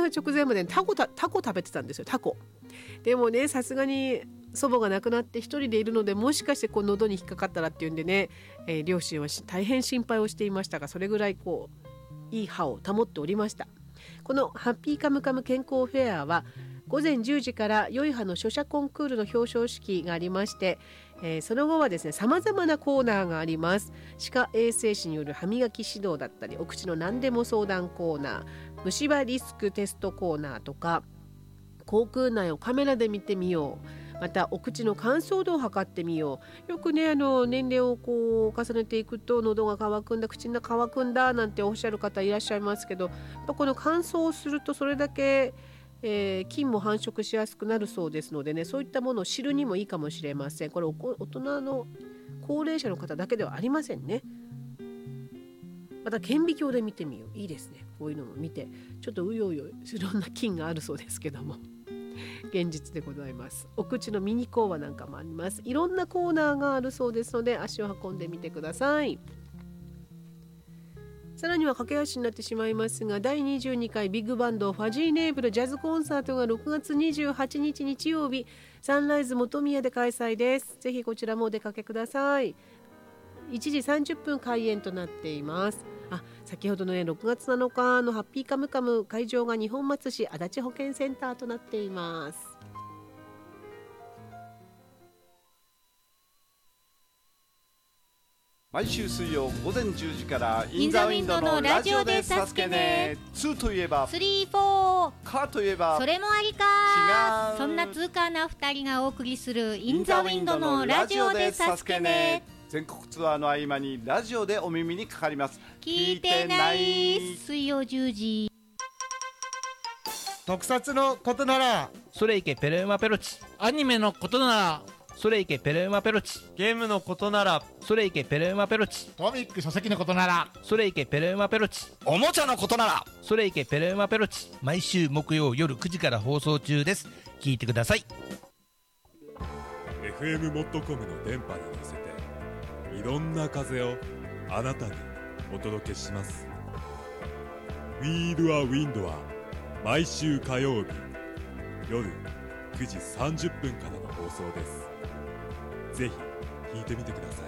る直前までタコ食べてたんですよ。タコでもね、さすがに祖母が亡くなって一人でいるので、もしかして喉に引っかかったらっていうんでね、両親は大変心配をしていましたが、それぐらいいい歯を保っておりました。このハッピーカムカム健康フェアは午前10時から良い歯の書写コンクールの表彰式がありまして、その後はですね、様々なコーナーがあります。歯科衛生士による歯磨き指導だったり、お口の何でも相談コーナー、虫歯リスクテストコーナーとか、口腔内をカメラで見てみよう、またお口の乾燥度を測ってみよう。よくね、年齢を重ねていくと喉が渇くんだ、口が渇くんだなんておっしゃる方いらっしゃいますけど、この乾燥をするとそれだけ菌も繁殖しやすくなるそうですのでね、そういったものを知るにもいいかもしれません。これ大人の高齢者の方だけではありませんね。また顕微鏡で見てみよう、いいですね。こういうのも見て、ちょっとうようよいろんな菌があるそうですけども現実でございます。お口のミニ講話なんかもあります。いろんなコーナーがあるそうですので、足を運んでみてください。さらには駆け足になってしまいますが、第22回ビッグバンドファジーネーブルジャズコンサートが6月28日日曜日、サンライズ元宮で開催です。ぜひこちらもお出かけください。1時30分開演となっています。先ほどのね、6月7日のハッピーカムカム、会場が日本松市足立保健センターとなっています。 毎週水曜午前10時からインザウィンドのラジオでサスケね。2といえば 3、4、 カーといえばそれもありか。 違う。 そんな通過な2人がお送りするインザウィンドのラジオでサスケね。 全国ツアーの合間にラジオでお耳にかかります。 聞いてない水曜10時。 特撮のことならそれいけペルーマペロチ、 アニメのことならそれいけペルーマペロチ、 ゲームのことならそれいけペルーマペロチ、 コミック書籍のことならそれいけペルーマペロチ、 おもちゃのことならそれいけペルーマペロチ。 毎週木曜夜9時から放送中です。聞いてください。 FM モッドコムの電波に乗せていろんな風をあなたにお届けします。フィールアウィンドは毎週火曜日夜9時30分からの放送です。ぜひ聞いてみてくださ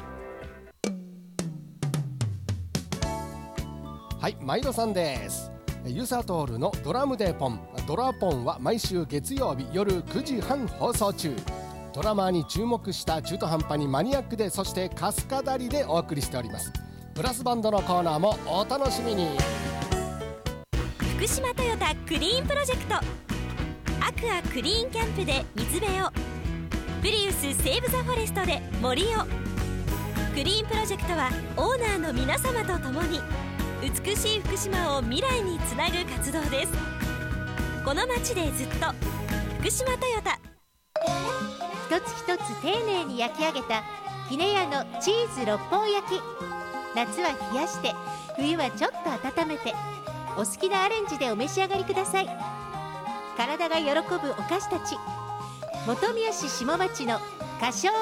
い。 はい、毎度さんです。ユサトールのドラムデポン、ドラポンは毎週月曜日夜9時半放送中。ドラマーに注目した中途半端にマニアックで、そしてカスカダリでお送りしております。ブラスバンドのコーナーもお楽しみに。 福島トヨタクリーンプロジェクト、アクアクリーンキャンプで水辺を、プリウスセーブザフォレストで森を。クリーンプロジェクトはオーナーの皆様と共に美しい福島を未来につなぐ活動です。この街でずっと福島トヨタ。 一つ一つ丁寧に焼き上げたひね屋のチーズ6本焼き。夏は冷やして、冬はちょっと温めて、お好きなアレンジでお召し上がりください。体が喜ぶお菓子たち、本宮市下町の歌唱